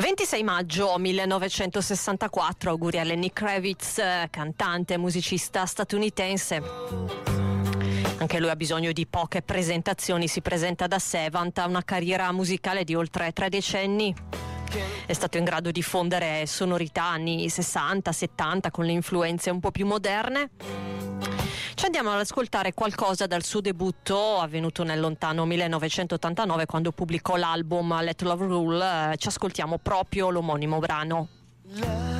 26 maggio 1964, auguri a Lenny Kravitz, cantante e musicista statunitense. Anche lui ha bisogno di poche presentazioni, si presenta da sé, vanta una carriera musicale di oltre 3 decenni. È stato in grado di fondere sonorità anni 60-70 con le influenze un po' più moderne. Ci andiamo ad ascoltare qualcosa dal suo debutto avvenuto nel lontano 1989, quando pubblicò l'album Let Love Rule. Ci ascoltiamo proprio l'omonimo brano.